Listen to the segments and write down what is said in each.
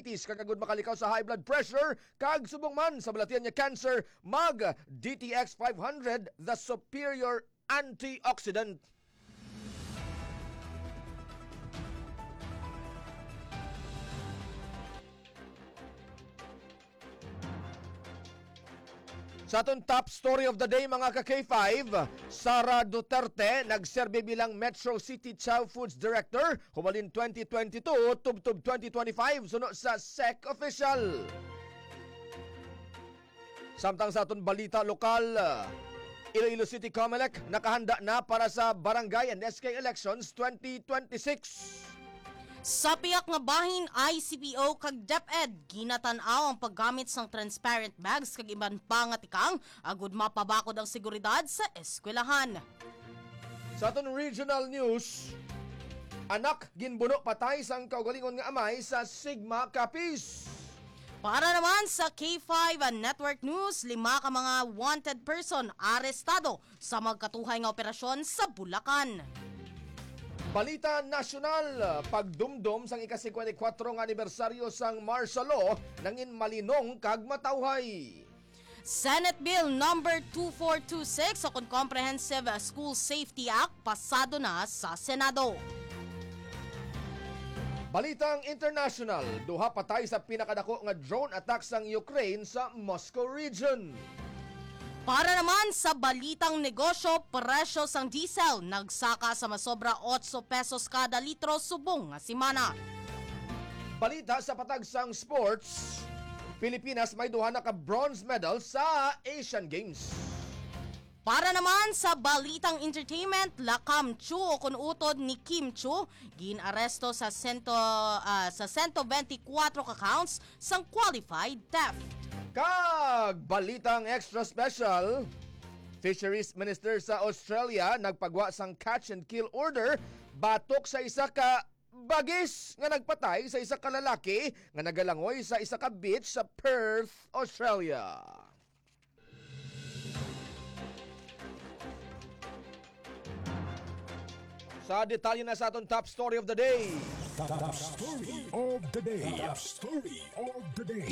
diabetes, kagagod makalikaw sa high blood pressure, kag subong man sa balatian niya cancer, mag DTX 500, the superior antioxidant. Sa atong top story of the day mga ka-K5, Sara Duterte nagserbe bilang Metro City Chow Foods Director humalin 2022 tubtob 2025 sunod sa SEC official. Samtang sa atong balita lokal, Iloilo City Comelec nakahanda na para sa barangay and SK elections 2026. Sa piyak nga bahin, ICPO kag DepEd ginatan-aw ang paggamit sang transparent bags kag iban pa nga tikang agud mapabakod ang seguridad sa eskwelahan. Sa aton regional news, anak ginbuno patay sang kaugalingon nga amay sa Sigma Capiz. Para naman sa K5 Network News, 5 ka mga wanted person arestado sa magkatuhay nga operasyon sa Bulacan. Balita nasyonal, pagdumdum sang ika-54 nga anibersaryo sang martial law nangin malinong kag matawhay. Senate Bill number 2426 o Comprehensive School Safety Act pasado na sa Senado. Balitang international, duha patay sa pinakadako nga drone attack sang Ukraine sa Moscow region. Para naman sa balitang negosyo, presyo sang diesel nagsaka sa masobra 8 pesos kada litro subong nga semana. Balita sa patag sang sports, Pilipinas may duha na ka bronze medal sa Asian Games. Para naman sa balitang entertainment, Lakam Chu o kunutod ni Kim Chu ginaresto sa 124 ka counts sang qualified theft. Kag balitang extra special, Fisheries Minister sa Australia nagpagwa sang catch and kill order batok sa isa ka bagis nga nagpatay sa isa ka lalaki nga nagalangoy sa isa ka beach sa Perth, Australia. Sa detalye na sa atong top story of the day. Top story of the day. Top story of the day.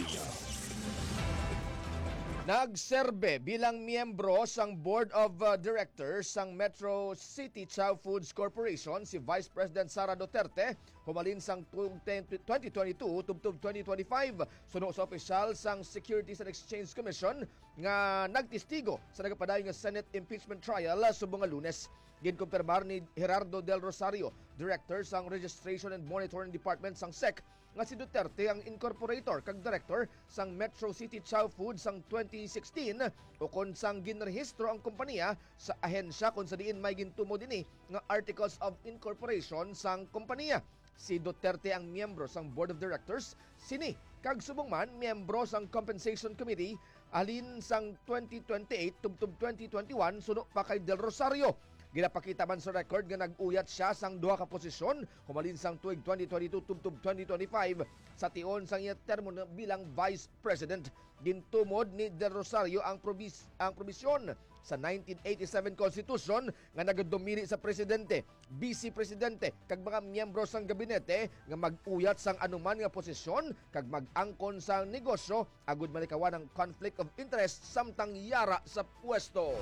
Nagserbe bilang miyembro sang Board of Directors sang Metro City Chow Foods Corporation si Vice President Sara Duterte humalin sang 2022 tubtob 2025 suno sa opisyal sang Securities and Exchange Commission nga nagtistigo sa nagapadayon nga Senate impeachment trial subong nga Lunes. Ginkumpirmar ni Gerardo Del Rosario, Director sang Registration and Monitoring Department sang SEC, nga si Duterte ang incorporator kag director sang Metro City Chow Foods sang 2016 o kon sang ginrehistro ang kompanya sa ahensya kung sa diin may gintumo dinhi nga Articles of Incorporation sang kompanya. Si Duterte ang miyembro sang Board of Directors, sini kag subong man miyembro sang Compensation Committee alin sang 2028 tubtob 2021 suno pa kay Del Rosario. Ginapakita man sa record nga nag-uyat siya sang duha ka posisyon humalin sang tuig 2022 tubtob 2025 sa tion sang iya termo bilang Vice President. Gintumod ni Del Rosario ang probisyon sa 1987 Constitution nga nagadomini sa presidente, vice presidente kag mga miyembro sang gabinete nga mag-uyat sang anuman nga posisyon kag mag-angkon sang negosyo agud malikawan ang conflict of interest samtang yara sa pwesto.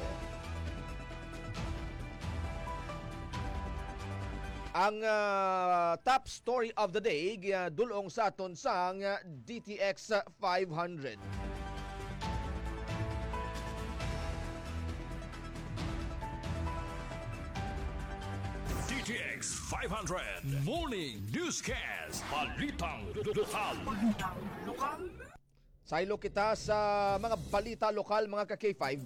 Ang top story of the day dulong sa aton sang DTX 500. DTX 500 Morning Newscast. Balitang lokal. Saylo kita sa mga balita lokal mga ka-K5.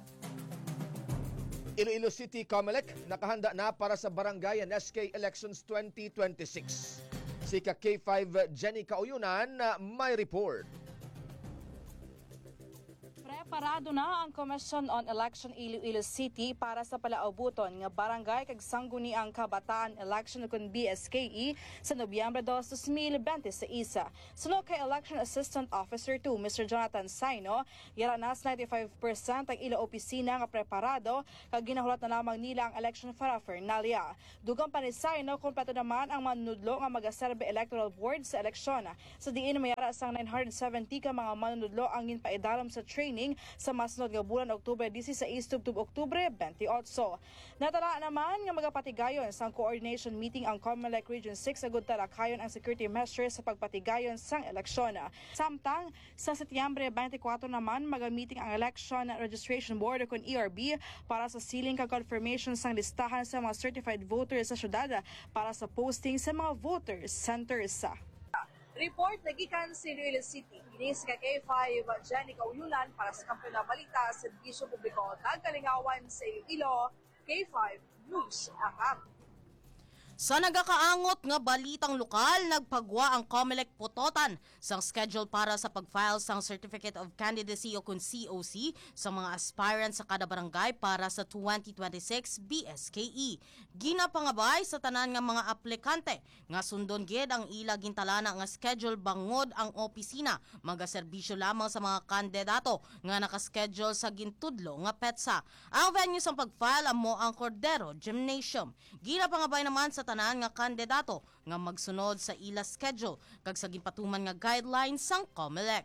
Iloilo City Comelec nakahanda na para sa barangay and SK elections 2026. Si K5 Jenny Kauyunan may report. Preparado na ang Commission on Election Iloilo City para sa palaubuton nga barangay kag sangguniang kabataan election kun BSKE sa Nobyembre 2, 2026. Suno kay Election Assistant Officer 2 Mr. Jonathan Saino, yaranas 95% ang ilo opisina nga preparado kag ginahulat na lamang nila ang election paraphernalia. Dugang pa ni Saino, kompleto naman ang manunudlo nga magaserbe electoral board sa eleksyon. Sa diin mayara sang 970 ka mga manunudlo ang ginpaidalam sa training sa masunod nga bulan Oktubre 16 tubtob Oktubre 28. Natala naman nga magapatigayon sang coordination meeting ang COMELEC Region 6 agud talakayon ang security measures sa pagpatigayon sang eleksyon. Samtang sa Setyembre 24 naman magamiting ang Election Registration Board o ERB para sa sealing kag confirmation sang listahan sa mga certified voters sa syudad para sa posting sa mga voters centers. Report na gikan sa Iloilo City. Inis ka K5 Jenny Kauyulan para sa Kampiyon na Balita sa Serbisyo Publiko. Nagkalingawan sa Iloilo, K5 News FM. Sa nagakaangot nga balitang lokal, nagpagwa ang COMELEC Pototan sang schedule para sa pag-file sang Certificate of Candidacy o kun COC sa mga aspirants sa kada barangay para sa 2026 BSKE. Ginapangabay sa tanan nga mga aplikante nga sundon gid ang ila gintalana nga schedule bangod ang opisina magaserbisyo lamang sa mga kandidato nga nakaschedule sa gintudlo nga petsa. Ang venue sang pag-file amo ang Cordero Gymnasium. Ginapangabay naman sa tanan nga kandidato nga magsunod sa ila schedule kag sa ginpatuman nga guidelines sang COMELEC.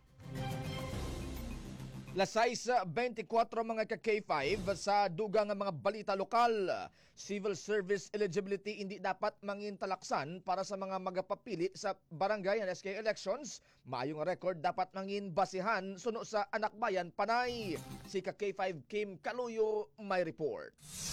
Lasay sa 24 mga ka-K5 sa dugang nga mga balita lokal. Civil service eligibility hindi dapat mangintalaksan para sa mga magapapili sa barangay and SK elections. Maayong record dapat mangin basihan suno sa anak bayan panay. Si ka-K5 Kim Kaluyo may report.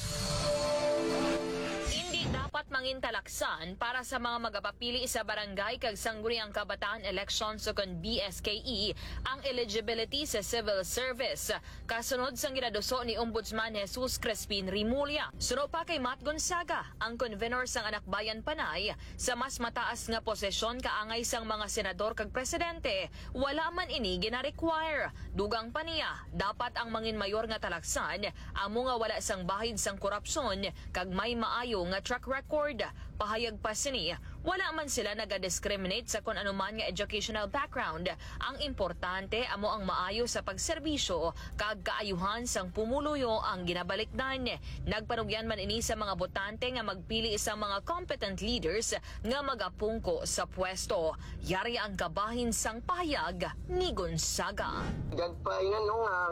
Hindi dapat mangintalaksan para sa mga magapapili sa barangay kag sangguniang kabataan elections o kon BSKE ang eligibility sa civil service. Kasunod sang ginaduso ni Ombudsman Jesus Crespin Rimulya. Suno pa kay Matt Gonzaga, ang convener sang Anak Bayan Panay, sa mas mataas nga posisyon kaangay sang mga senador kag presidente, wala man ini gina-require. Dugang pa niya, dapat ang mangin mayor nga talaksan amo nga wala sang bahid sang korupsyon kag may maayo nga track record. Pahayag pa sini, wala man sila naga-discriminate sa kung anuman nga educational background. Ang importante amo ang maayo sa pagserbisyo kag kaayuhan sang pumuluyo ang ginabalikdan. Nagpanugyan man ini sa mga botante nga magpili sa mga competent leaders nga magapungko sa pwesto. Yari ang kabahin sang pahayag ni Gonzaga. Gagpaingan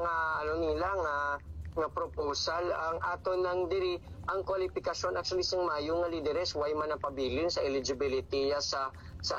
nga proposal ang ato ng diri ang kwalifikasyon actually sing mayo nga lideres why man napabilin sa eligibility sa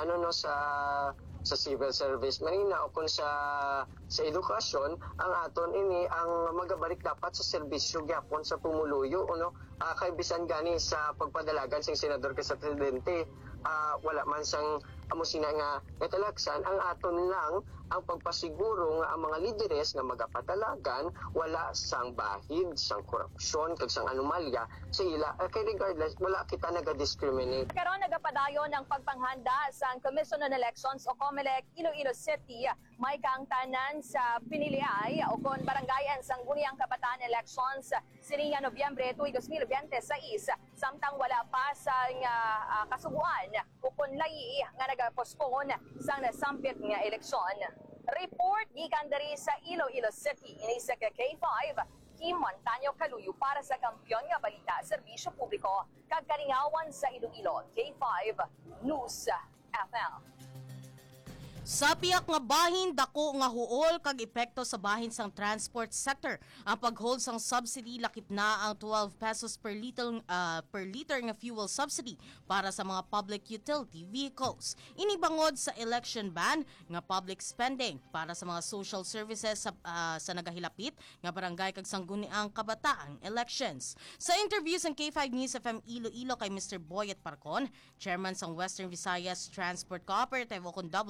civil service manina o kung sa edukasyon ang aton ini ang magabalik dapat sa serbisyo gyapon sa pumuluyo kay bisan gani sa pagpadalagan sing senador sa presidente wala man sang amusina nga natalaksan ang aton lang ang pagpasiguro nga ang mga lideres nga magapadalagan wala sang bahid sang korupsyon kag sang anomalya sa ila kay regardless wala kita naga-discriminate. Karon nagapadayon ang pagpanghanda sa Commission on Elections o COMELEC Iloilo City. May kaangtanan sa piniliay o kon barangayan sang Sangguniang Kabataan Elections sininga Nobyembre 2, 2026 samtang wala pa sa kasubuan o kon layi nga nagapostpone sang nasampit nga eleksyon. Report gikan diri sa Iloilo City ini sa K5 Kim Montaño Kaluyo para sa Kampiyon nga Balita Serbisyo Publiko kag kalingawan sa Iloilo K5 News FM. Sa piyak nga bahin, dako nga huol kag epekto sa bahin sang transport sector. Ang pag-hold sang subsidy lakip na ang 12 pesos per liter nga fuel subsidy para sa mga public utility vehicles. Inibangod sa election ban nga public spending para sa mga social services sa nagahilapit nga barangay kag sangguniang kabataang elections. Sa interview sang K5 News FM Iloilo kay Mr. Boyet Parcon, chairman sang Western Visayas Transport Cooperative o kun WVT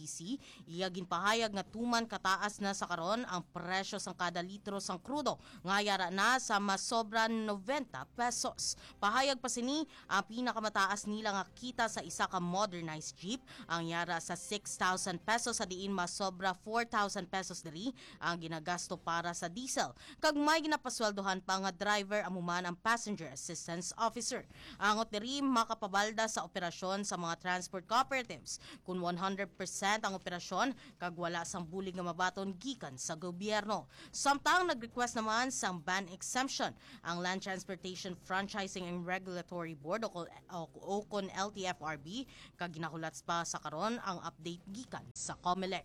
PTC, iya ginpahayag nga tuman kataas na sa karon ang presyo sang kada litro sang krudo, nga yara na sa masobra 90 pesos. Pahayag pa sini ang pinakamataas nila nga kita sa isa ka modernized jeep, ang yara sa 6,000 pesos sa diin masobra 4,000 pesos diri ang ginagasto para sa diesel. Kag may ginapasweldohan pa nga driver amuman ang passenger assistance officer. Angot diri makapabalda sa operasyon sa mga transport cooperatives kung 100% ang operasyon kag wala sang bulig nga mabaton gikan sa gobyerno. Samtang nag-request naman sang ban exemption ang Land Transportation Franchising and Regulatory Board o kon LTFRB kag ginahulat pa sa karon ang update gikan sa COMELEC.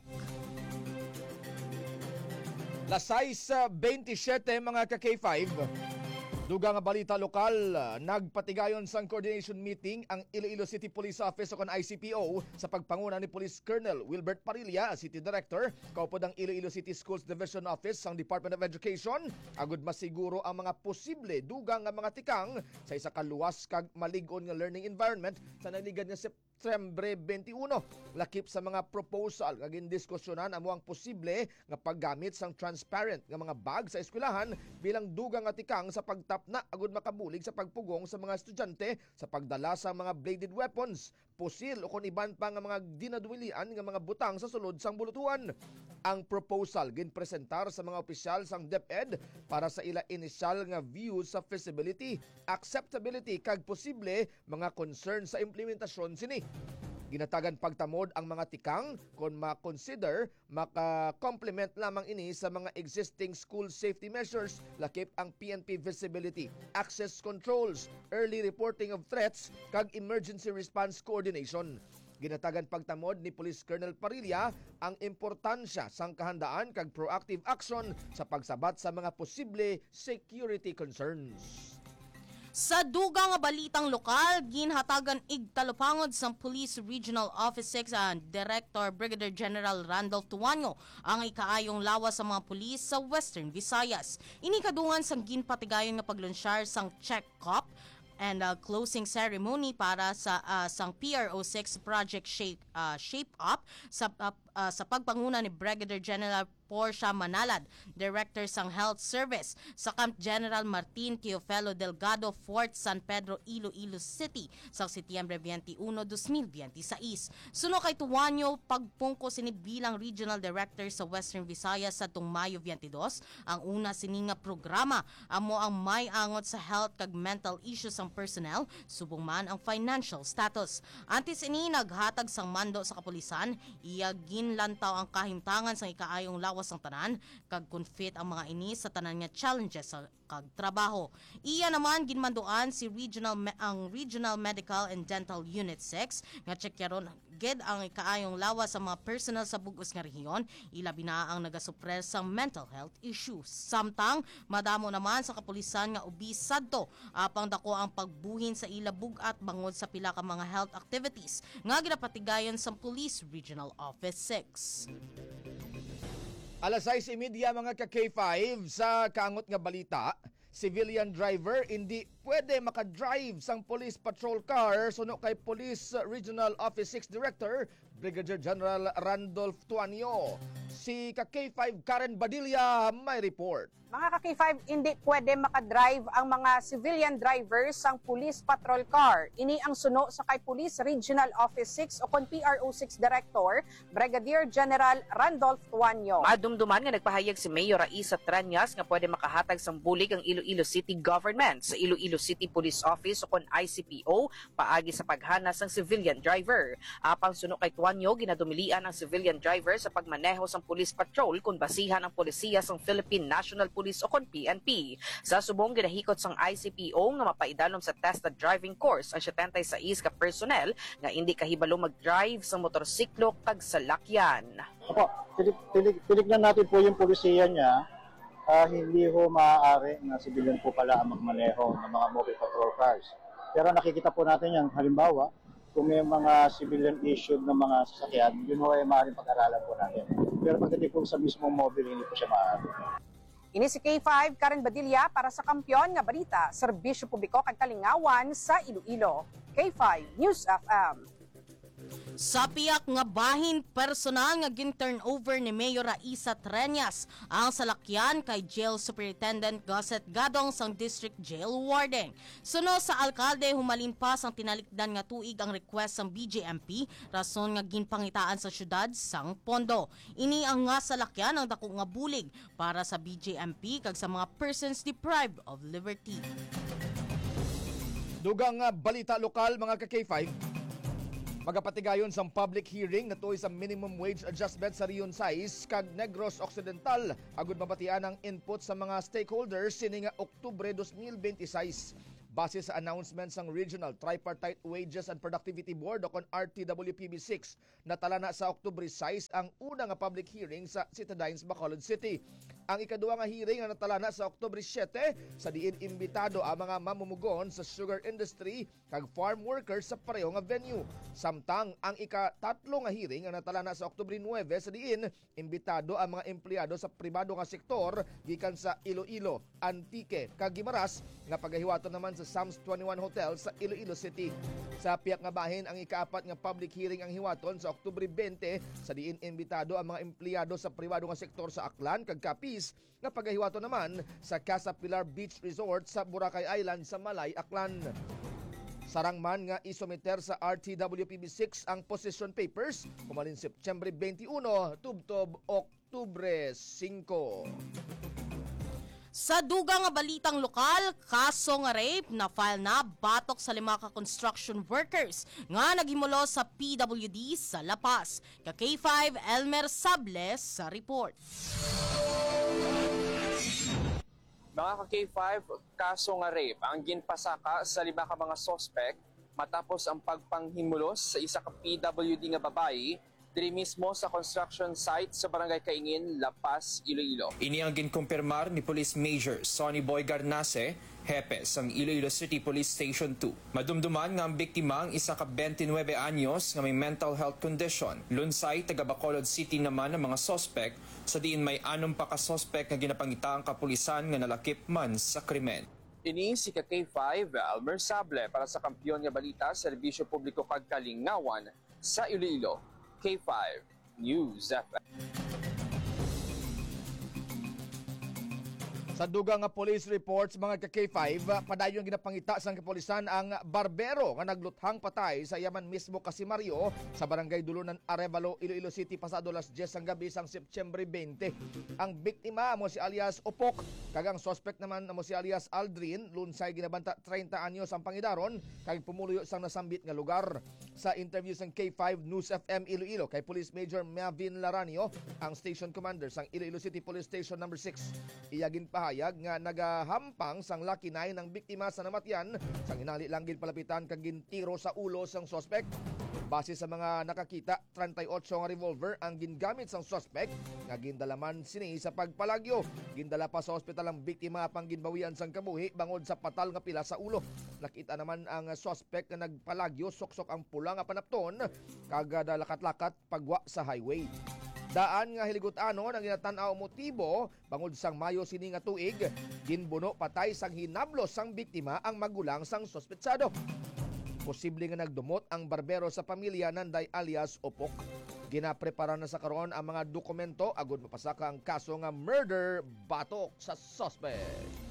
Lasay sa 27 mga ka-K5. Dugang nga balita lokal, nagpatigayon sang coordination meeting ang Iloilo City Police Office o ICPO sa pagpanguna ni Police Colonel Wilbert Parilla, City Director, kaupod ang Iloilo City Schools Division Office sang Department of Education, agud masiguro ang mga posible dugang nga mga tikang sa isa ka luwas kag malig-on nga learning environment sa naligad nga September 21. Lakip sa mga proposal nga gindiskusyonan amo ang posible nga paggamit sang transparent nga mga bag sa eskwelahan bilang dugang nga tikang sa pagtap na agud makabulig sa pagpugong sa mga estudyante sa pagdala sa mga bladed weapons, pusil o kung iban pa nga mga dinaduwilian nga mga butang sa sulod sang bulutuan. Ang proposal ginpresentar sa mga opisyal sang DepEd para sa ila inisyal nga views sa feasibility, acceptability kag posible mga concern sa implementasyon sini. Ginatagan pagtamod ang mga tikang kung ma-consider maka-complement lamang ini sa mga existing school safety measures lakip ang PNP visibility, access controls, early reporting of threats kag emergency response coordination. Ginatagan pagtamod ni Police Colonel Parilla ang importansya sang kahandaan kag proactive action sa pagsabat sa mga posible security concerns. Sa dugang nga balitang lokal, ginhatagan igtalupangod sang Police Regional Office 6 ang Director Brigadier General Randolph Tuanyo ang ikaayong lawas sa mga pulis sa Western Visayas. Inikadungan sang ginpatigayon nga paglunsyar sang check cop and closing ceremony para sa sang PRO6 Project Shape Up sa pagpanguna ni Brigadier General Portia Manalad, Director sang Health Service sa Camp General Martin Teofilo Delgado, Fort San Pedro, Iloilo City sa Setyembre 21, 2026. Suno kay Tuanyo, pagpungko sini bilang Regional Director sa Western Visayas sa tung Mayo 22, ang una sininga programa amo ang may angot sa health kag mental issues sang personnel, subong man ang financial status. Antes ini naghatag sang mando sa kapulisan, iya ginlantaw ang kahimtangan sang ikaayong lawas ang tanan kag confit ang mga ini sa tanan nga challenges sa kag trabaho. Iya naman ginmanduan si Regional Medical and Dental Unit 6 nga checkyaron gid ang ikaayong lawas sa mga personal sa bug-os nga rehiyon, ilabi na ang nagasupres sa mental health issues. Samtang madamo naman sa kapulisan nga ubis sadto apang dako ang pagbuhin sa ila bug-at bangod sa pila ka mga health activities nga ginapatigayon sa Police Regional Office 6. Alas 6:30 mga ka-K5 sa kaangot nga balita, civilian driver hindi pwede makadrive sang police patrol car suno kay Police Regional Office 6 Director Brigadier General Randolph Tuanyo. Si ka-K5 Karen Badilla may report. Mga ka-K5, hindi pwede makadrive ang mga civilian drivers sang police patrol car. Ini ang suno sa kay Police Regional Office 6 o kon PRO6 Director, Brigadier General Randolph Tuanyo. Madumduman nga nagpahayag si Mayor Raisa Tranyas nga pwede makahatag sang bulig ang Iloilo City Government sa Iloilo City Police Office o kon ICPO paagi sa paghana sang civilian driver. Apang suno kay Tuanyo, ginadumilian ang civilian driver sa pagmaneho sang police patrol kung basihan ang polisiya sang Philippine National Police o kon PNP. Sa subong ginahikot sang ICPO nga mapaidalom sa tested driving course ang 76 ka personnel nga hindi kahibalo mag-drive sa motorsiklo kag salakyan. Opo, tinignan natin po yung polisiya niya. Hindi ho maaari na civilian po pala ang magmaneho ng mga mobile patrol cars. Pero nakikita po natin yan, halimbawa, kung may mga civilian issued na mga sasakyan, yun ho ay maaaring pag-aralan po natin. Pero pagdating po sa mismong mobile, hindi po siya maaari. Ini si K5 Karen Badilla para sa Kampiyon nga Balita, Serbisyo Publiko kag Kalingawan sa Iloilo. K5 News FM. Sa piyak nga bahin personal nga gin-turnover ni Mayor Raisa Treñas ang salakyan kay Jail Superintendent Gusset Gadong sang District Jail Warden. Suno sa alkalde humalimpas ang tinalikdan nga tuig ang request sang BJMP rason nga ginpangitaan sa syudad sang pondo. Ini ang nga salakyan ang dako nga bulig para sa BJMP kag sa mga persons deprived of liberty. Dugang balita lokal mga ka-K5. Magapatigayon sa public hearing natuoy sa minimum wage adjustment sa Rion Sais kag Negros Occidental agud mabatian ang input sa mga stakeholders sining Oktubre 2026. Base sa announcement sang Regional Tripartite Wages and Productivity Board o kon RTWPB6 natala na sa Oktubre 6 ang una nga public hearing sa Citadines, Bacolod City. Ang ikaduha nga hearing nga natala na sa Oktubre 7 sa diin imbitado ang mga mamumugon sa sugar industry kag farm workers sa pareho nga venue. Samtang ang ikatatlo nga hearing nga natala na sa Oktubre 9 sa diin imbitado ang mga empleyado sa pribado nga sektor gikan sa Iloilo, Antique kag Guimaras nga pagahiwaton naman sa Sams 21 Hotel sa Iloilo City. Sa piyak nga bahin ang ikaapat nga public hearing ang hiwaton sa Oktubre 20 sa diin imbitado ang mga empleyado sa pribado nga sektor sa Aklan kag Capiz nga pagahiwaton naman sa Casa Pilar Beach Resort sa Boracay Island sa Malay, Aklan. Sarang man nga isumiter sa RTWPB6 ang position papers humalin September 21 tubtob Oktubre 5. Sa dugang nga balitang lokal, kaso nga rape na file na batok sa 5 ka construction workers nga naghimulo sa PWD sa La Paz. Ka K5 Elmer Sables sa report. Mga ka-K5, kaso nga rape ang ginpasaka sa 5 ka mga sospek matapos ang pagpanghimulos sa isa ka PWD nga babae diri mismo sa construction site sa Barangay Kaingin, La Paz, Iloilo. Ini ang ginkumpirmar ni Police Major Sonny Boy Garnase, hepe sang Iloilo City Police Station 2. Madumduman nga ang biktima ang isa ka 29 anyos nga may mental health condition. Lunsay, taga Bacolod City naman ang mga sospek sa diin may 6 pa ka sospek nga ginapangita ang kapulisan nga nalakip man sa krimen. Ini si K5 Elmer Sable para sa Kampiyon nga Balita, Serbisyo Publiko kag Kalingawan sa Iloilo. K5 News FM. Sa dugang nga police reports mga ka-K5, padayon ginapangita sang kapulisan ang barbero nga nagluthang patay sa yaman mismo kasi Mario sa barangay Dulunan Arevalo, Iloilo City pasado las 10 ang gabi sang September 20. Ang biktima mo si alias Opok, kagang suspect naman mo si alias Aldrin, lunsay ginabanta 30 anyos ang pangidaron kag pumuluyo sang nasambit nga lugar. Sa interview sang K5 News FM Iloilo kay Police Major Mavin Laranio, ang station commander sang Iloilo City Police Station No. 6, iyagin pahayag nga nagahampang sang lakinay ng biktima sa namatyan sang inali lang palapitan kag gintiro sa ulo sang suspect. Base sa mga nakakita, 38 nga revolver ang gingamit sang suspect nga gindalaman sini sa pagpalagyo. Gindala pa sa ospital ang biktima pang ginbawian sang kabuhi bangod sa patal nga pila sa ulo. Nakita naman ang suspect nga nagpalagyo, soksok ang pula nga panapton kag lakat-lakat pagwa sa highway. Daan nga hiligutano ang ginatanaw motibo bangod sang Mayo sini nga tuig, ginbuno patay sang hinablos sang biktima ang magulang sang suspetsado. Posible nga nagdumot ang barbero sa pamilya nanday alias Opok. Ginaprepara na sa karon ang mga dokumento agud mapasaka ang kaso nga murder batok sa suspect.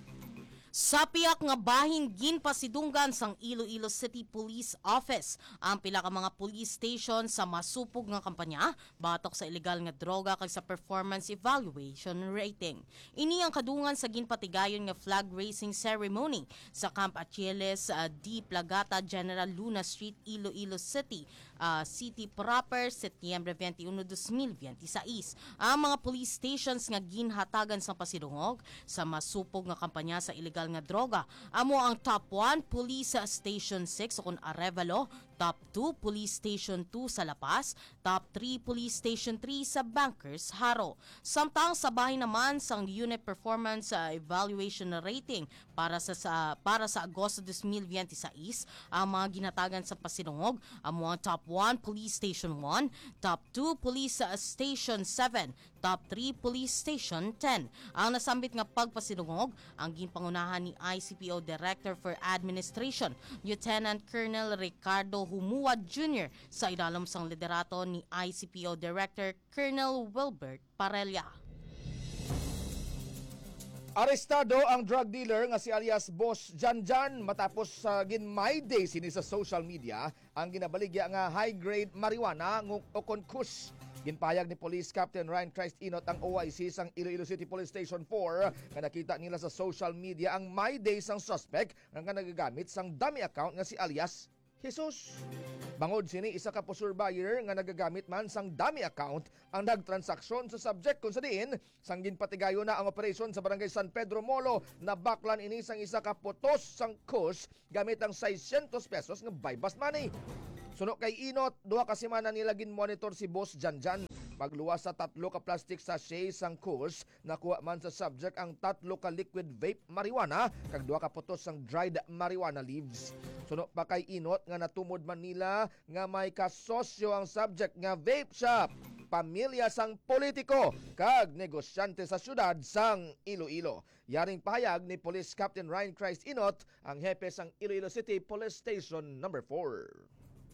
Sa piyak nga bahin ginpasidunggan sang Iloilo City Police Office ang pila ka mga police station sa masupog nga kampanya batok sa ilegal nga droga kag sa performance evaluation rating. Ini ang kadungan sa ginpatigayon nga flag raising ceremony sa Camp Achilles D. Plagata, General Luna Street, Iloilo City, City proper, Setyembre 21, 2026. Ang mga police stations nga ginhatagan sa pasidungog sa masupog nga kampanya sa ilegal nga droga. Amo ang Top 1 Police Station 6 o Arevalo, Top 2 Police Station 2 sa La Paz, Top 3 Police Station 3 sa Bankers Haro. Samtang sa bahay naman sang Unit Performance Evaluation Rating para sa Agosto 2026, ang mga ginatagan sa pasidungog amo ang Top 1 Police Station 1, Top 2 Police Station 7, Top 3 Police Station 10. Ang nasambit nga pagpasidungog ang ginpangunahan ni ICPO Director for Administration, Lieutenant Colonel Ricardo Humuad Jr. sa ilalim sang liderato ni ICPO Director Colonel Wilbert Parella. Arestado ang drug dealer nga si alias Boss Janjan matapos ginmay day sini sa social media ang ginabaligya nga high-grade marijuana o kush. Ginpayag ni Police Captain Ryan Christ Inot ang OIC sang Iloilo City Police Station 4 nga nakita nila sa social media ang my day sang suspect nga nagagamit sang dummy account nga si alias Jesus. Bangod sini isa ka pusur buyer nga nagagamit man sang dummy account ang nagtransaksyon sa subject kung sa diin sang ginpatigayo na ang operasyon sa barangay San Pedro Molo na baklan ini sang isa ka putos sang kush gamit ang 600 pesos nga bypass money. Suno kay Inot, 2 ka semana nila gin-monitor si Boss Janjan. Magluwas sa 3 ka plastic sachet sang kush, nakuha man sa subject ang 3 ka liquid vape marijuana kag 2 ka putos sang dried marijuana leaves. Suno pa kay Inot nga natumod man nila nga may kasosyo ang subject nga vape shop, pamilya sang politiko kag negosyante sa syudad sang Iloilo. Yaring pahayag ni Police Captain Ryan Christ Inot, ang hepe sang Iloilo City Police Station No. 4.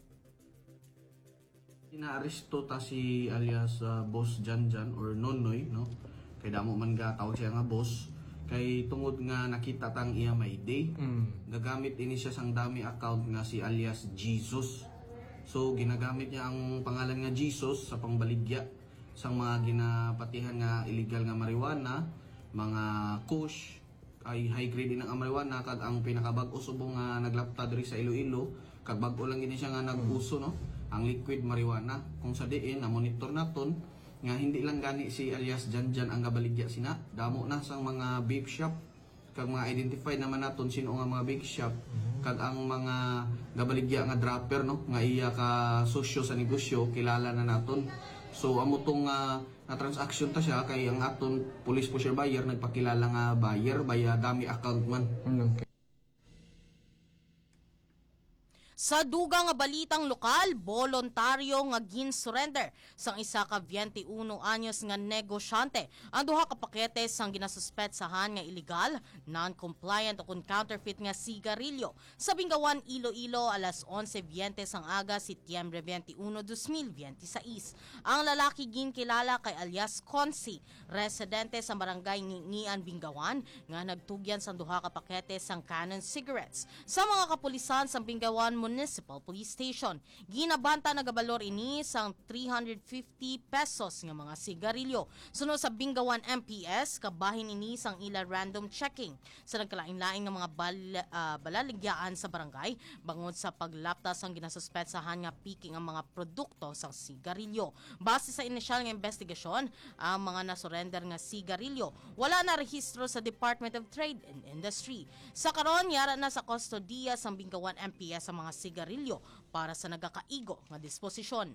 Inaaresto ta si alias Boss Janjan or Nonoy, no? Kay damo man ga tawag siya nga boss. Kay tungod nga nakita tang iya may day, gagamit ini siya sang dami account nga si alias Jesus. So ginagamit niya ang pangalan nga Jesus sa pangbaligya sang mga ginapatihan nga illegal nga marijuana, mga kush, ay high grade din ang marijuana kag ang pinakabag-o subong nga naglapta diri sa Iloilo, kag bag-o lang gini siya nga nag-uso, no? Ang liquid marijuana. Kung sa diin na monitor naton nga hindi lang gani si alias Janjan ang gabaligya sina, damo na sang mga vape shop kag mga identified naman naton sino nga mga vape shop kag ang mga gabaligya nga dropper, no, nga iya ka sosyo sa negosyo kilala na naton. So amo tong na transaction ta siya kay ang aton police pusher buyer nagpakilala nga buyer via dummy account man. Sa dugang nga balitang lokal, voluntaryo nga gin-surrender sang isa ka 21 anyos nga negosyante ang 2 ka pakete sang ginasuspetsahan nga illegal, non-compliant o counterfeit nga sigarilyo sa Bingawan, Iloilo alas 11:20 sang aga, Setyembre 21, 2026. Ang lalaki ginkilala kay alias Consi, residente sa barangay Ngingian, Bingawan, nga nagtugyan sang 2 ka pakete sang Canon cigarettes sa mga kapulisan sa Bingawan Municipal Police Station. Ginabanta nagabalor ini sang 350 pesos nga mga sigarilyo. Sunod sa Bingawan MPS, kabahin ini sang ila random checking sa nagkalain-laing nga mga balaligyaan sa barangay bangod sa paglaptas ang ginasuspetsahan nga picking ang mga produkto sa sigarilyo. Base sa inisyal nga investigasyon, ang mga nasurrender nga sigarilyo wala na rehistro sa Department of Trade and Industry. Sa karon, yara na sa kustodiya sa Bingawan MPS ang mga sigarilyo para sa nagakaigo nga disposisyon.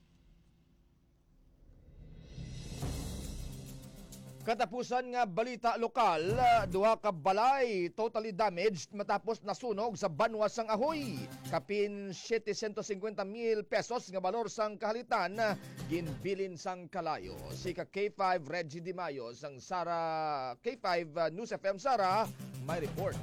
Katapusan nga balita lokal, 2 ka balay totally damaged matapos nasunog sa banwa sang Ahoy. Kapin 750,000 pesos nga balor sang kahalitan ginbilin sang kalayo. Si K5 Reggie Di Mayo sang Sara K5 News FM Sara may report.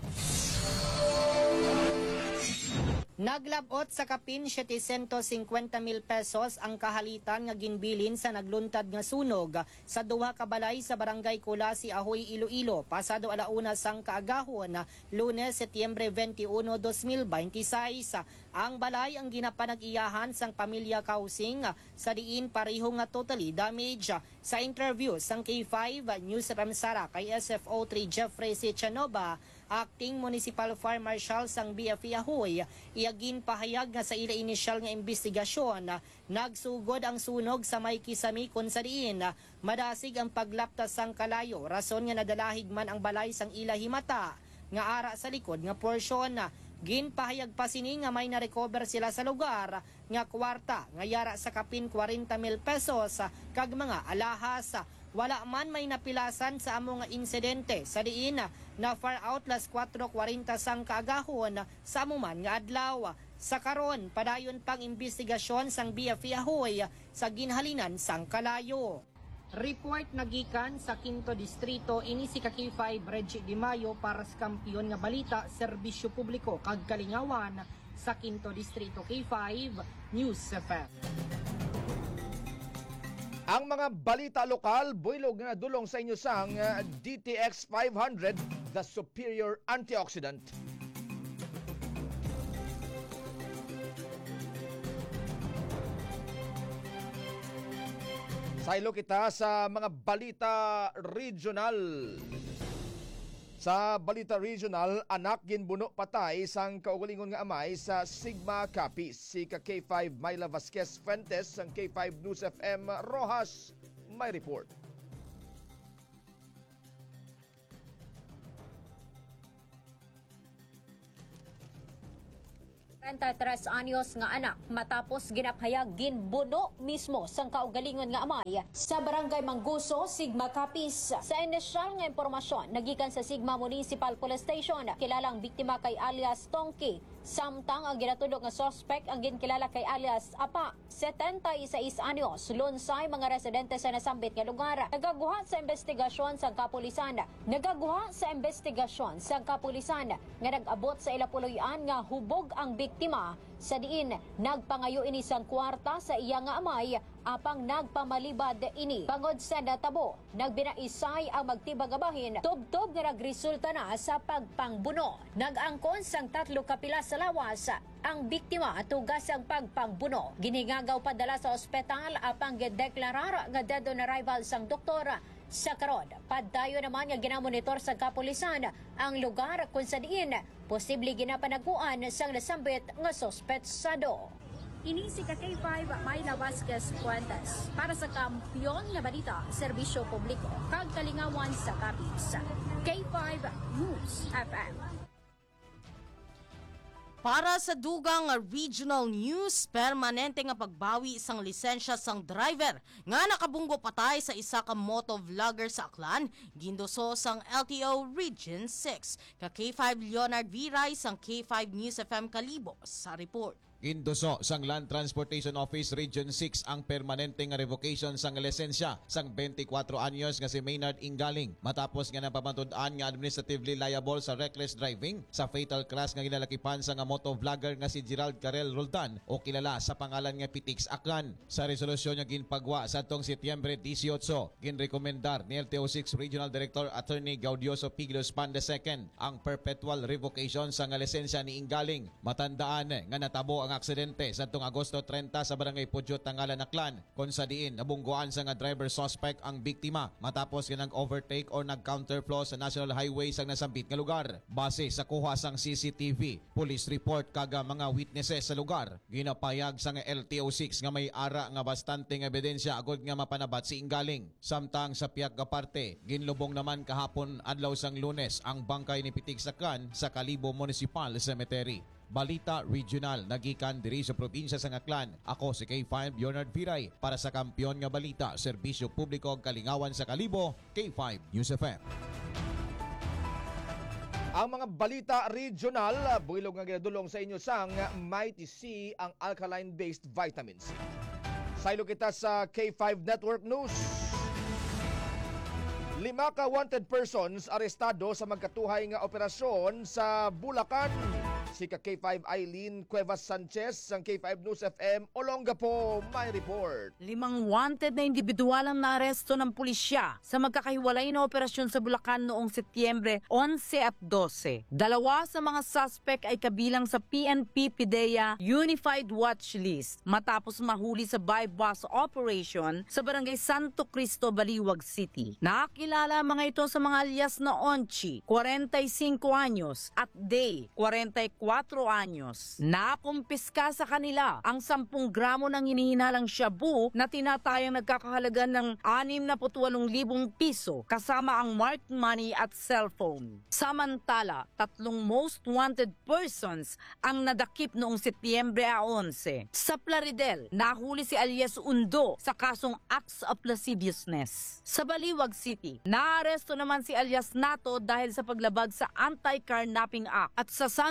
Naglabot sa kapin 750,000 pesos ang kahalitan nga ginbilin sa nagluntad nga sunog sa 2 ka balay sa barangay Kulasi, Ahoy, Iloilo pasado alauna sang kaagahon Lunes, Setyembre 21, 2026. Ang balay ang ginapanag-iyahan sang pamilya Kausing sa diin pareho nga totally damage. Sa interview sang K5 News FM Sara kay SFO3 Jeffrey C. Chanova, Acting Municipal Fire Marshal sang BFE Ahoy, iagin pahayag nga sa ila inisyal nga investigasyon nagsugod ang sunog sa may kisami kun sa diin madasig ang paglaptas sang kalayo, rason nga nadalahig man ang balay sang ila himata nga ara sa likod nga porsyon. Ginpahayag pa sini nga may na-recover sila sa lugar nga kwarta nga yara sa kapin 40,000 pesos kag mga alahas. Wala man may napilasan sa amo nga insidente sa diin na far out las 4:40 sang kaagahon sa amo man nga adlaw. Sa karon padayon pang investigasyon sang BFE Ahoy sa ginhalinan sang kalayo. Report nagikan sa 5th Distrito ini si K5 Reggie Di Mayo para sa kampiyon nga balita, serbisyo publiko kag kalingawan Sa 5 Distrito K5, News FM. Ang mga balita lokal, buylog nga dulong sa inyo sang DTX 500, the superior antioxidant. Saylo kita sa mga balita regional. Sa balita regional, anak ginbuno patay sang kaugalingon nga amay sa Sigma Capiz. Si K5 Myla Vasquez Fuentes sang K5 News FM Rojas may report. Tres anyos nga anak matapos ginaphayag ginbuno mismo sang kaugalingon nga amay sa barangay Mangguso, Sigma Capiz. Sa inisyal nga impormasyon nagikan sa Sigma Municipal Police Station, kilalang biktima kay alias Tongki. Samtang ang ginatulog nga suspect ang ginkilala kay alias Apa, 76 anyos, lunsay mga residente sa nasambit nga lugar. Nagaguha sa investigasyon sa kapulisan nga nag-abot sa ilapuloyan nga hubog ang biktima sa diin nagpangayo ini sang kwarta sa iya nga amay apang nagpamalibad ini. Bangod sa natabo, nagbinaisay ang magtibag abahin, tubtob nga nagresulta na sa pagpangbuno. Nag-angkon sang 3 kapila sa lawas ang biktima at tugas ang pagpangbuno. Giningagaw padala sa ospital apang gideklarar nga dead on arrival sang doktor. Sa karon, padayo naman nga ginamonitor sa kapulisan ang lugar kung sa diin posible ginapanaguan sang nasambit nga sospetsado. Ini si K5 Myla Vasquez Fuentes para sa Kampiyon nga Balita, Serbisyo Publiko, kag Kalingawan sa Capiz. K5 News FM. Para sa dugang regional news, permanente nga pagbawi isang lisensya sang driver nga nakabunggo patay sa isa ka motovlogger sa Aklan, gindoso sang LTO Region 6. Ka K5 Leonard Viray sang K5 News FM Kalibo sa report. Gindoso sang Land Transportation Office Region 6 ang permanente nga revocation sang lisensya sang 24 anyos nga si Maynard Ingaling matapos nga napamantud-an nga administratively liable sa reckless driving sa fatal crash nga ginalakipan sa nga motovlogger nga si Gerald Karel Roldan o kilala sa pangalan nga Pitix Aklan. Sa resolusyon nga ginpagwa sa atong Setyembre 18, ginrekomendar ni LTO6 Regional Director Attorney Gaudioso Piglos Pan II ang perpetual revocation sa nga lisensya ni Ingaling. Matandaan nga natabo ang aksidente sa atong Agosto 30 sa Barangay Pudyot, Tangalan, Aklan kung sa diin nabungguan sa nga driver suspect ang biktima matapos nga nag-overtake or nag-counterflow sa National Highway sa nasambit nga lugar. Base sa kuha sang CCTV, police report kaga mga witnesses sa lugar, ginapayag sa nga LTO6 nga may ara nga bastante nga ebidensya agod nga mapanabat si Ingaling. Samtang sa piyak ka parte, ginlubong naman kahapon adlaw sang Lunes ang bangkay ni Pitix Aklan sa Kalibo Municipal Cemetery. Balita Regional, nagikan diri sa probinsya sa Aklan. Ako si K5 Leonard Viray para sa Kampiyon nga Balita, Serbisyo Publiko Kalingawan sa Kalibo, K5 News FM. Ang mga balita regional, builog nga ginadulong sa inyo sang Mighty C ang alkaline-based vitamin C. Saylo kita sa K5 Network News. 5 ka wanted persons arestado sa magkatuhay nga operasyon sa Bulacan. Si K5 Eileen Cuevas Sanchez ng K5 News FM Olongapo may report. 5 wanted na individual ang naaresto ng pulisya sa magkakahiwalay na operasyon sa Bulacan noong Setyembre 11 at 12. 2 sa mga suspect ay kabilang sa PNP PIDEA Unified Watch List matapos mahuli sa buy-bus operation sa Barangay Santo Cristo, Baliwag City. Nakakilala mga ito sa mga alias na Onchi, 45 anyos at Day, 44 anyos. Nakumpiska sa kanila ang 10 gramo ng hinihinalang shabu na tinatayang nagkakahalaga ng 68,000 piso kasama ang marked money at cellphone. Samantala, 3 most wanted persons ang nadakip noong Setyembre 11. Sa Plaridel, nahuli si alias Undo sa kasong acts of lasciviousness. Sa Baliwag City, naaresto naman si alias Nato dahil sa paglabag sa Anti-Carnapping Act. At sa San Jose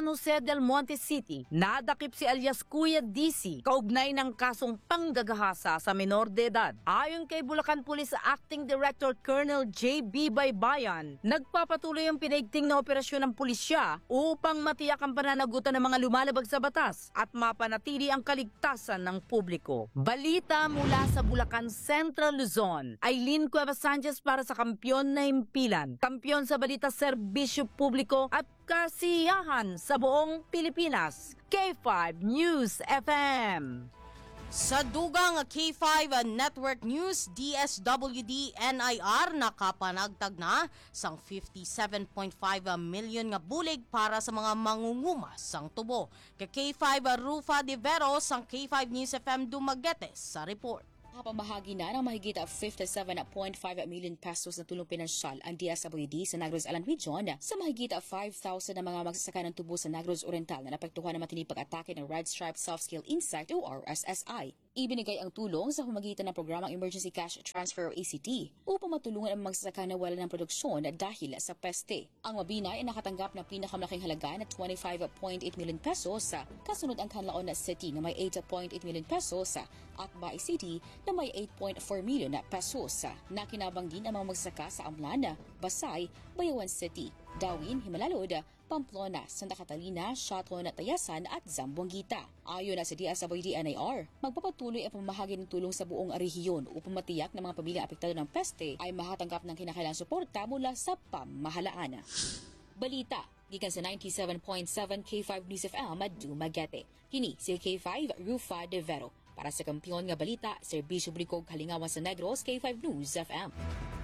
del Monte City, nadakip si alias Kuya DC kaugnay ng kasong panggagahasa sa menor de edad. Ayon kay Bulacan Police Acting Director Colonel J.B. Baybayan, nagpapatuloy ang pinaigting na operasyon ng pulisya upang matiyak ang pananagutan ng mga lumalabag sa batas at mapanatili ang kaligtasan ng publiko. Balita mula sa Bulacan Central Luzon, Aileen Cuevas Sanchez para sa Kampiyon na Himpilan. Kampiyon sa balita, serbisyo publiko at kasiyahan sa buong Pilipinas. K5 News FM. Sa dugang K5 Network News, DSWD NIR nakapanagtag na sang 57.5 million nga bulig para sa mga mangunguma sang tubo. K5 Rufa de Vero sang K5 News FM Dumaguete sa report. Nakapamahagi na ng mahigit 57.5 million pesos na tulong pinansyal ang DSWD sa Negros Alan Region sa mahigit 5,000 na mga magsasaka ng tubo sa Negros Oriental na napektuhan ng matinding pag-atake ng Red Stripe Soft-Scale Insect o RSSI. Ibinigay ang tulong sa pamamagitan ng programang Emergency Cash Transfer o ACT upang matulungan ang magsasaka na wala ng produksyon dahil sa peste. Ang Mabinay ay nakatanggap ng pinakamalaking halaga na 25.8 million pesos, kasunod ang Canlaon City na may 8.8 million pesos at Baay City na may 8.4 million pesos. Nakinabang din ang mga magsasaka sa Amlan, Basay, Bayawan City, Dawin, Himalalod, Pamplona, Santa Catalina, Shaton, Tayasan at Zamboanguita. Ayon na sa DSWD NIR, magpapatuloy ang pamamahagi ng tulong sa buong rehiyon upang matiyak na mga pamilyang apektado ng peste ay makatanggap ng kinakailangang suporta mula sa pamahalaan. Balita gikan sa 97.7 K5 News FM Dumaguete. Kini si K5 Rufa de Vero. Para sa Kampiyon nga balita, serbisyo publiko kalingawan sa Negros, K5 News FM.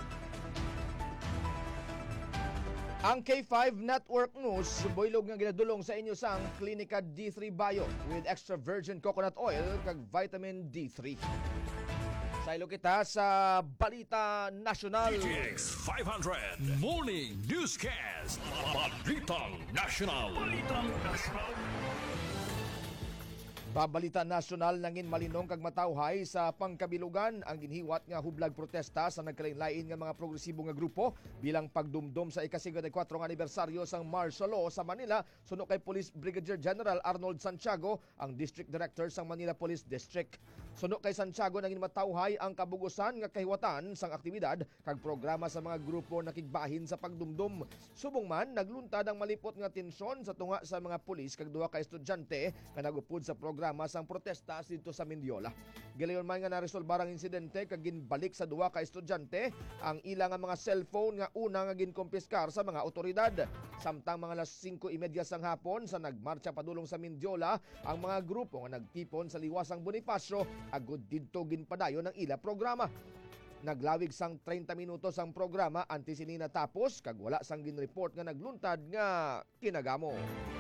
Ang K5 Network News, boylog nga ginadulong sa inyo sang Klinika D3 Bio with extra virgin coconut oil kag vitamin D3. Saylo kita sa Balita Nasional. PTX 500 Morning Newscast. Balitang Nasional. Babalita nasyonal nangin malinong kag matawhay sa pangkabilugan ang ginhiwat nga hublag protesta sa nagkalain-lain nga mga progresibo nga grupo bilang pagdumdum sa ika-54 nga anibersaryo sang martial law sa Manila suno kay Police Brigadier General Arnold Santiago, ang District Director sang Manila Police District. Suno kay Santiago nangin matawhay ang kabugusan nga kahiwatan sang aktibidad kag programa sa mga grupo nakigbahin sa pagdumdum. Subong man nagluntad ang malipot nga tensyon sa tunga sa mga pulis kag duha ka estudyante nga nagupod sa programa sang protesta dito sa Mindiola. Gilayon man nga naresolbar ang insidente kag ginbalik sa duha ka estudyante ang ilang nga mga cellphone nga una nga ginkompiskar sa mga otoridad. Samtang mga alas 5:30 sang hapon sa nagmarcha padulong sa Mindiola, ang mga grupo nga nagtipon sa liwasang Bonifacio agud didto ginpadayon ang ila programa. Naglawig sang 30 minutos ang programa antes sini natapos kag wala sang ginreport nga nagluntad nga kinagamo.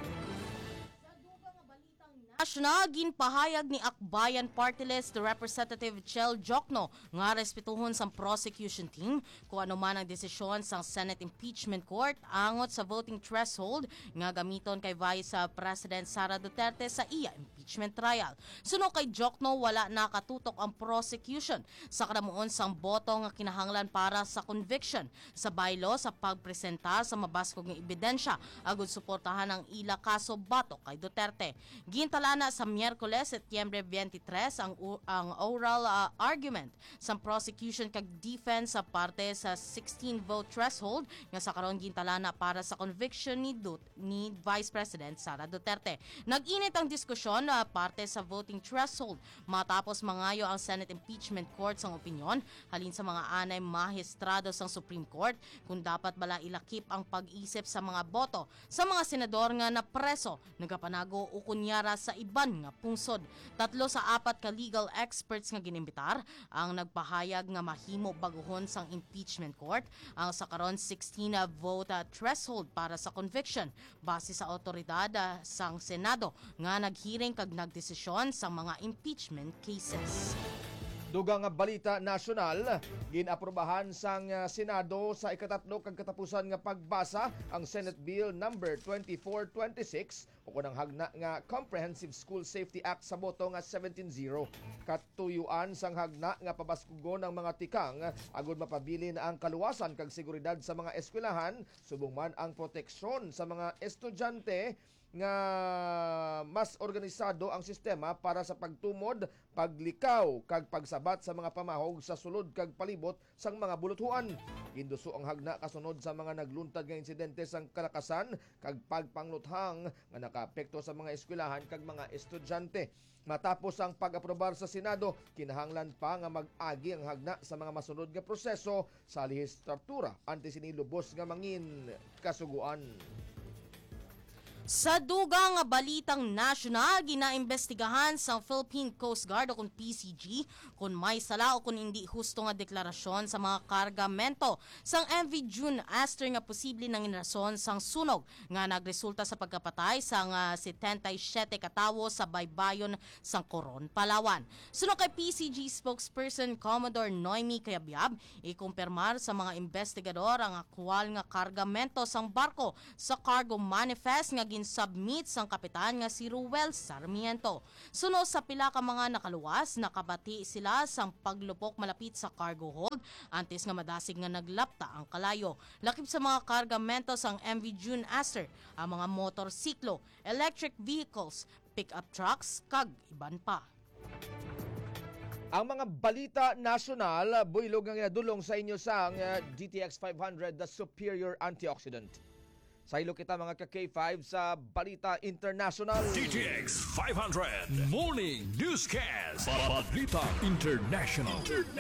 National ginpahayag ni Akbayan Party List Representative Chel Jokno nga respetuhon sang prosecution team kung ano man ang desisyon sang Senate Impeachment Court angot sa voting threshold nga gamiton kay Vice President Sara Duterte sa iya impeachment trial. Suno kay Jokno, wala nakatutok ang prosecution sa kadamuon sang boto nga kinahanglan para sa conviction sa bylaw sa pagpresenta sa mabaskog nga ebidensya agud suportahan ang ila kaso batok kay Duterte. Gintala na sa Miyerkules, Setyembre 23 ang oral argument sa prosecution kag defense sa parte sa 16-vote threshold nga sa karon gintalana para sa conviction ni Vice President Sara Duterte. Nag-init ang diskusyon parte sa voting threshold matapos mangayo ang Senate Impeachment Court sang opinyon halin sa mga anay mahistrado sang Supreme Court kung dapat bala ilakip ang pag-isip sa mga boto sa mga senador nga napreso nagapanago o kunyara sa iban nga pungsod. 3 sa 4 ka legal experts nga ginimbitar ang nagpahayag nga mahimo baguhon sang impeachment court ang sa karon 16 vote threshold para sa conviction base sa otoridad sang Senado nga naghearing kag nagdesisyon sa mga impeachment cases. Dugang nga balita nasyonal, ginaprobahan sang Senado sa ikatatlo kag katapusan nga pagbasa ang Senate Bill number 2426 o kunang hagna nga Comprehensive School Safety Act sa boto nga 17-0. Katuyuan sang hagna nga pabaskugon ang mga tikang agud mapabilin ang kaluwasan kag seguridad sa mga eskwelahan subong man ang proteksyon sa mga estudyante nga mas organisado ang sistema para sa pagtumod, paglikaw kag pagsabat sa mga pamahog sa sulod kag palibot sang mga buluthuan. Ginduso ang hagna kasunod sa mga nagluntad nga insidente sang kalakasan kag pagpangluthang nga nakaapekto sa mga eskwelahan kag mga estudyante. Matapos ang pag-aprobar sa Senado, kinahanglan pa nga mag-agi ang hagna sa mga masunod nga proseso sa lehislatura antes sinilubos nga mangin kasuguan. Sa dugang balitang nasyonal, ginaimbestigahan sa Philippine Coast Guard o kung PCG kung may sala o kung hindi husto nga deklarasyon sa mga kargamento sang MV June Aster nga posible nang inrason sang sunog nga nagresulta sa pagkapatay sang 77 katawo sa baybayon sang Coron, Palawan. Sunod kay PCG spokesperson Commodore Noemi Cayabyab, ikumpirmar sa mga investigador ang aktwal nga kargamento sang barko sa cargo manifest nga submit sang kapitan nga si Ruel Sarmiento. Suno sa pila ka mga nakaluwas, nakabati sila sang paglupok malapit sa cargo hold antes nga madasig nga naglapta ang kalayo. Lakip sa mga kargamento sang MV June Aster, ang mga motorsiklo, electric vehicles, pick-up trucks, kag iban pa. Ang mga balita nasyonal, builog nga ginadulong sa inyo sang GTX 500, the superior antioxidant. Saylo kita mga ka-K5 sa Balita International. GTX 500 Morning Newscast. Balita International.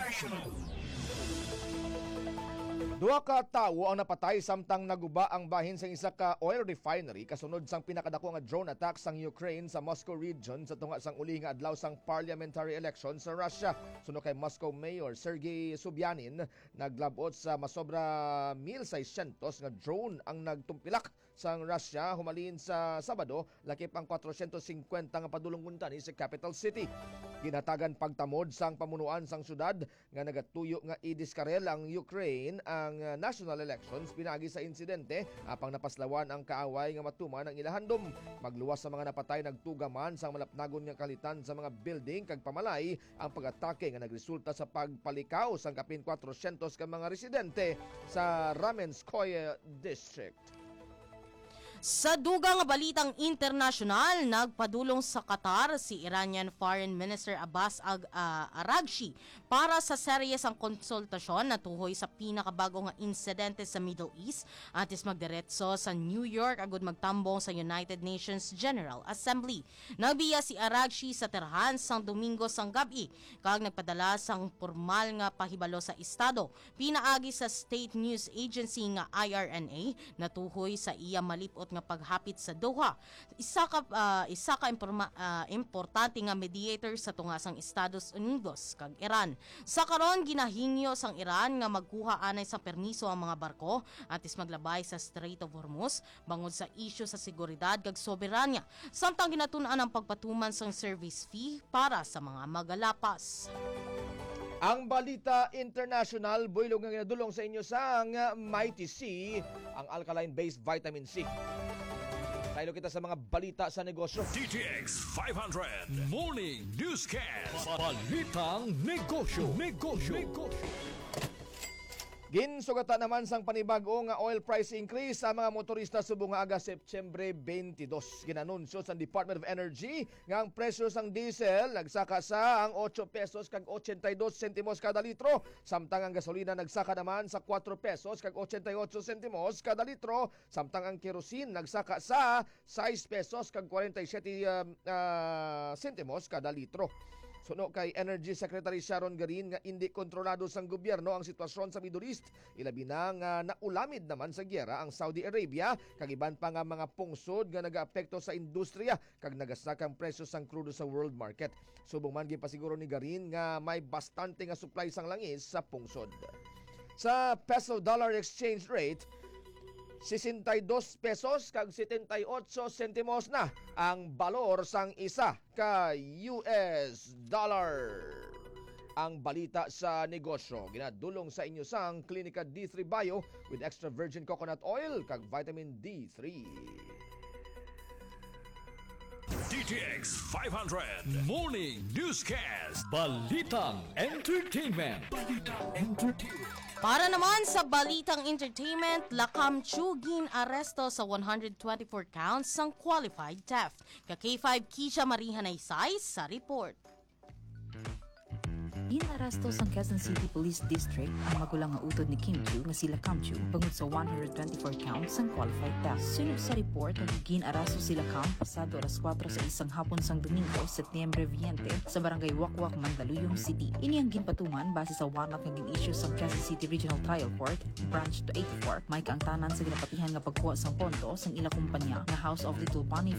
Duha ka tawo ang napatay samtang naguba ang bahin sa isa ka oil refinery kasunod sang pinakadako nga drone attack sang Ukraine sa Moscow region sa tunga sang uli nga adlaw sang parliamentary election sa Russia. Suno kay Moscow Mayor Sergei Sobyanin, naglabot sa masobra 1,600 nga drone ang nagtumpilak sang Russia humalin sa Sabado, lakip ang 450 nga padulong kuntani sa capital city. Ginatagan pagtamod sang pamunuan sang syudad nga nagatuyo nga idiskarel ang Ukraine ang national elections pinagi sa insidente apang napaslawan ang kaaway nga matuman ang ilahandom. Magluwas sa mga napatay nagtugaman sang malapnagon nga kalitan sa mga building kag pamalay ang pag-atake nga nagresulta sa pagpalikaw sang kapin 400 ka mga residente sa Ramenskoye district. Sa dugang balitang internasyonal, nagpadulong sa Qatar si Iranian Foreign Minister Abbas Araghchi para sa seryes ang konsultasyon na tuhoy sa pinakabagong insidente sa Middle East antes magdiretso sa New York agud magtambong sa United Nations General Assembly. Nagbiya si Araghchi sa tirahan sang Domingo sang gabi kag nagpadala sang formal nga pahibalo sa estado pinaagi sa State News Agency nga IRNA na tuhoy sa iya malipot nga paghapit sa Doha. Isa ka importante nga mediator sa tunga sang Estados Unidos kag Iran. Sa karon ginahingyo sang Iran nga magkuha anay sa permiso ang mga barko atis maglabay sa Strait of Hormuz bangod sa isyu sa seguridad kag soberanya. Samtang ginatun-an ang pagpatuman sang service fee para sa mga magalapas. Ang Balita International, builog nga ginadulong sa inyo sang Mighty C, ang alkaline-based vitamin C. Tayo kita sa mga balita sa negosyo. GTX 500 Morning Newscast. Balitang negosyo. Ginsugatan naman sang panibago nga oil price increase sa mga motorista subong nga aga Septyembre 22. Ginanunsyo sa Department of Energy nga ang presyo sang diesel nagsaka sa ang 8 pesos kag 82 sentimos kada litro, samtang ang gasolina nagsaka naman sa 4 pesos kag 88 sentimos kada litro, samtang ang kerosene nagsaka sa 6 pesos kag 47 sentimos kada litro. Suno kay Energy Secretary Sharon Garin nga hindi kontrolado sang gobyerno ang sitwasyon sa Middle East. Ilabi na nga naulamid naman sa gyera ang Saudi Arabia kag iban pa nga mga pungsod nga nagaapekto sa industriya kag nagasakang presyo sang crudo sa world market. Subong man gipasiguro ni Garin nga may bastante nga supply sang langis sa pungsod. Sa peso dollar exchange rate, 62 pesos kag 78 sentimos na ang balor sang isa ka US dollar. Ang balita sa negosyo ginadulong sa inyo sang Clinica D3 Bio with extra virgin coconut oil kag vitamin D3. DTX 500 Morning Newscast. Balitang Entertainment. Para naman sa balitang entertainment, Lakam Chu gin-aresto sa 124 counts ng qualified theft. Ka-K5 Kisha Marihanaysay sa report. Inaresto sa Quezon City Police District ang magulang nga utod ni Kim Chu nga sila Kam Chu bangod sa 124 counts ng qualified theft. Sunod sa report, ginaresto sila Kam pasado alas 4 sa isang hapon sang Domingo, Setyembre 20 sa barangay Wakwak, Mandaluyong City. Ini ang ginpatungan base sa warrant nga gin-issue sa Quezon City Regional Trial Court, Branch 284. May kaangtanan sa ginapatihan nga pagkuha sang pondo sang ila kumpanya nga House of Little Bunny